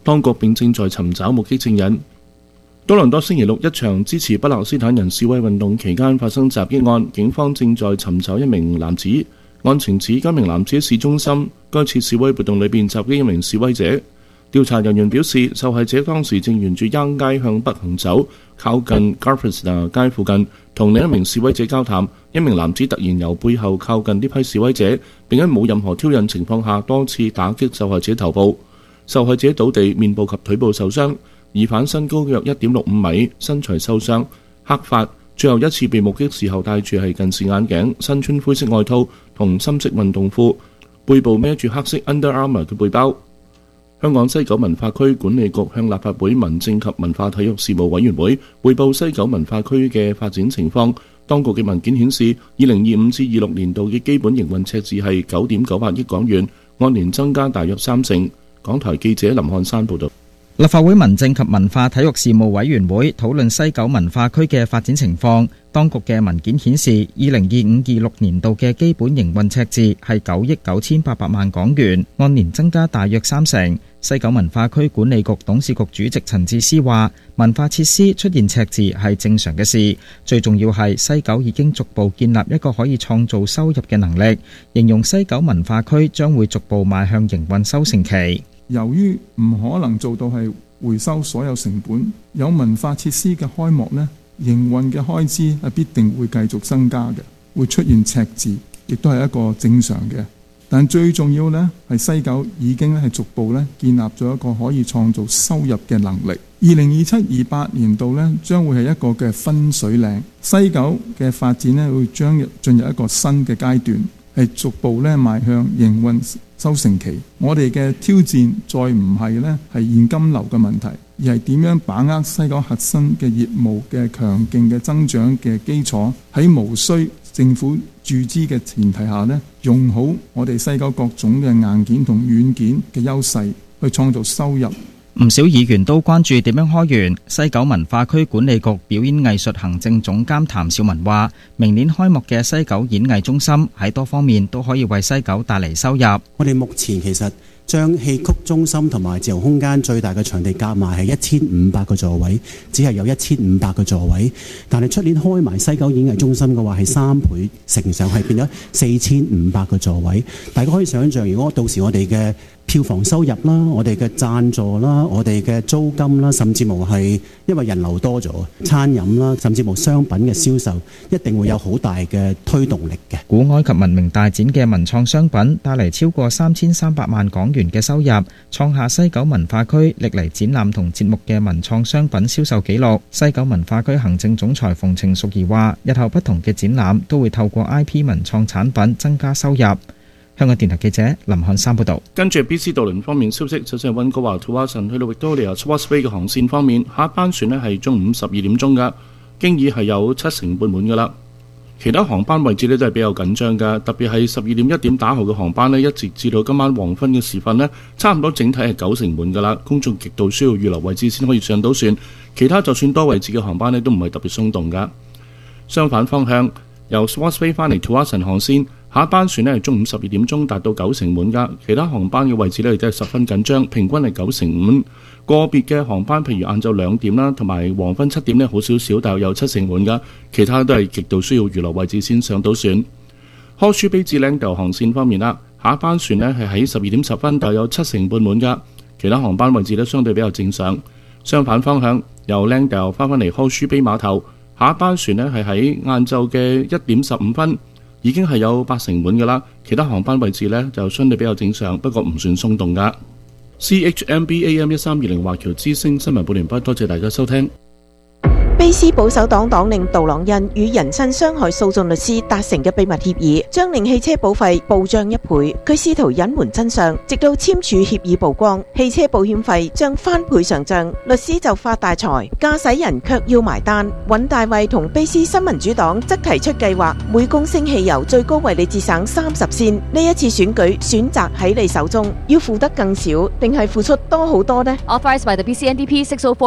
當局並正在尋找目擊證人。多倫多星期六一場支持巴勒斯坦人示威運動期間發生襲擊案，警方正在尋找一名男子。案情指該名男子喺市中心該次示威活動裏邊襲擊一名示威者。調查人員表示，受害者當時正沿住 Yonge 街向北行走，靠近 Garfers 街附近，同另一名示威者交談。一名男子突然由背後靠近呢批示威者，並喺冇任何挑釁情況下多次打擊受害者頭部。受害者倒地，面部及腿部受傷。疑犯身高約 1.65 米，身材瘦削，黑髮。最後一次被目擊時候戴住係近視眼鏡，身穿灰色外套同深色運動褲，背部孭住黑色 Under Armour 嘅背包。香港西九文化區管理局向立法會民政及文化體育事務委員會匯報西九文化區嘅發展情況。當局嘅文件顯示，2025至26年度嘅基本營運赤字係 9.98 億港元，按年增加大約30%。港台記者林漢山報導。 立法會民政及文化體育事務委員會討論西九文化區嘅發展情況。當局嘅文件顯示，2025-26年度嘅基本營運赤字係9億9800萬港元，按年增加大約30%。西九文化區管理局董事局主席陳智思話，文化設施出現赤字係正常嘅事，最重要係西九已經逐步建立一個可以創造收入嘅能力，形容西九文化區將會逐步邁向營運收成期。 由於唔可能做到係回收所有成本，有文化設施嘅開幕呢，營運嘅開支係必定會繼續增加嘅，會出現赤字，亦都係一個正常嘅。但最重要呢，係西九已經係逐步建立咗一個可以創造收入嘅能力。2027-28年度呢，將會係一個嘅分水嶺，西九嘅發展呢，會將進入一個新嘅階段，係逐步邁向營運收成期。我哋嘅挑戰再唔係現金流嘅問題，而係點樣把握西九核心嘅業務嘅強勁嘅增長嘅基礎，喺無需政府注資嘅前提下用好我哋西九各種嘅硬件同軟件嘅優勢，去創造收入。 唔少議員都關注點樣開源。西九文化區管理局表演藝術行政總監譚兆文話，明年開幕嘅西九演藝中心喺多方面都可以為西九帶嚟收入。 我哋目前其實將戲曲中心同埋自由空間最大嘅場地夾埋係1500個座位，只係有1500個座位。但係出年開埋西九演藝中心嘅話，係3倍乘上，係變咗4500個座位。大家可以想象，如果到時我哋嘅票房收入啦，我哋嘅贊助啦，我哋嘅租金啦，甚至乎係因為人流多咗，餐飲啦，甚至乎商品嘅銷售，一定會有好大嘅推動力嘅。 古埃及文明大展嘅文創商品帶嚟超過3300萬港元嘅收入，創下西九文化區歷嚟展覽同節目嘅文創商品銷售紀錄。西九文化區行政總裁馮程淑儀話，日後不同嘅展覽都會透過 IP 文創產品增加收入。香港電台記者林漢山報道。 跟住 BC 渡輪方面消息，首先係溫哥華 Tsawwassen 去到 Victoria Causeway 嘅航線方面，下一班船係中午12點鐘㗎，經已係有70%半滿㗎啦。其他航班位置都係比較緊張㗎，特別係12點1點打後嘅航班一直至到今晚黃昏嘅時分差唔多整體係90%滿㗎啦。公眾極度需要預留位置先可以上到船，其他就算多位置嘅航班都唔係特別鬆動㗎。相反方向，由 Causeway 返嚟 Tsawwassen 航線，下一班船係中午12點鐘達到90%滿㗎，其他航班嘅位置亦都係十分緊張，平均係90%。個別嘅航班譬如晏晝2點啦，同埋黃昏7點好少少，但係有70%滿㗎，其他都係極度需要預留位置先上到船。Horseshoe Bay 至 Langdale 航線方面啦，下一班船係喺12點10分，但有70%半滿㗎，其他航班位置都相對比較正常。相反方向，由 Langdale 返嚟 Horseshoe Bay 碼頭，下一班船係喺晏晝嘅1點15分，已經係有80%滿㗎啦，其他航班位置就相對比較正常，不過唔算鬆動㗎。CHMB AM 1320華僑之聲新聞部聯播，多謝大家收聽。 卑斯保守黨黨領杜朗恩與人身傷害訴訟律師達成嘅秘密協議，將令汽車保費暴漲1倍。佢試圖隱瞞真相，直到簽署協議曝光，汽車保險費將翻倍上漲，律師就發大財，駕駛人卻要埋單。尹大衛同卑斯新民主黨則提出計劃，每公升汽油最高為你節省30仙。呢一次選舉選擇喺你手中，要付得更少，定係付出多好多呢？ Authorized by the BC NDP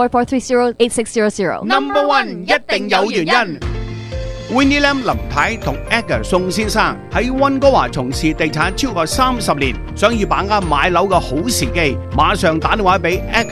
604-430-8600。 Number One 一定有原因。Winnie Lam 林太同 Edgar 宋先生喺溫哥華從事地產超過30年，想要把握買樓嘅好時機，馬上打電話俾 Edgar。